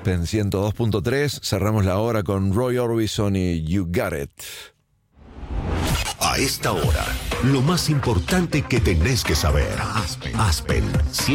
Aspen 102.3. Cerramos la hora con Roy Orbison y You Got It. A esta hora, lo más importante que tenés que saber. Aspen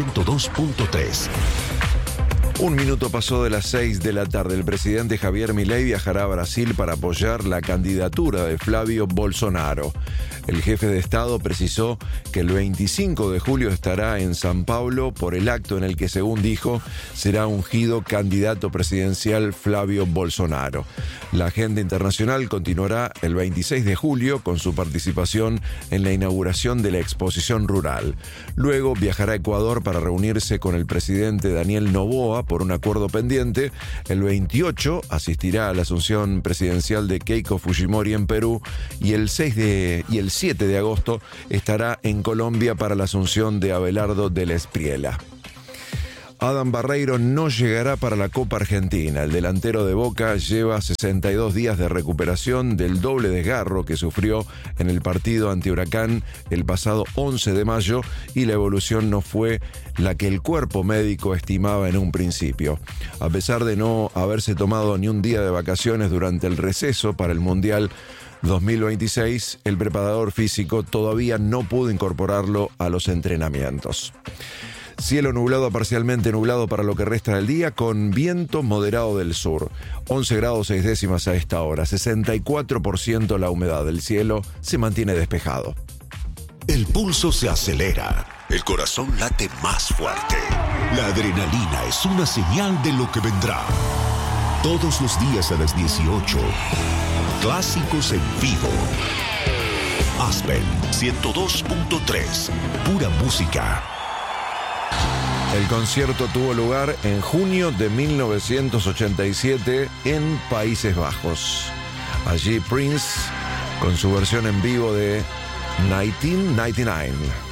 102.3. Un minuto pasó de las 6 de la tarde. El presidente Javier Milei viajará a Brasil para apoyar la candidatura de Flavio Bolsonaro. El jefe de Estado precisó que el 25 de julio estará en San Pablo por el acto en el que, según dijo, será ungido candidato presidencial Flavio Bolsonaro. La agenda internacional continuará el 26 de julio con su participación en la inauguración de la exposición rural. Luego viajará a Ecuador para reunirse con el presidente Daniel Noboa por un acuerdo pendiente. El 28 asistirá a la asunción presidencial de Keiko Fujimori en Perú y el 7 de agosto estará en Colombia para la asunción de Abelardo del Espriella. Adam Barreiro no llegará para la Copa Argentina. El delantero de Boca lleva 62 días de recuperación del doble desgarro que sufrió en el partido ante Huracán el pasado 11 de mayo y la evolución no fue la que el cuerpo médico estimaba en un principio. A pesar de no haberse tomado ni un día de vacaciones durante el receso para el Mundial 2026, el preparador físico todavía no pudo incorporarlo a los entrenamientos. Cielo nublado a parcialmente nublado para lo que resta del día, con viento moderado del sur. 11 grados 6 décimas a esta hora. 64% la humedad del cielo. Se mantiene despejado. El pulso se acelera. El corazón late más fuerte. La adrenalina es una señal de lo que vendrá. Todos los días a las 18. Clásicos en vivo. Aspen 102.3. Pura música. El concierto tuvo lugar en junio de 1987 en Países Bajos. Allí Prince con su versión en vivo de 1999.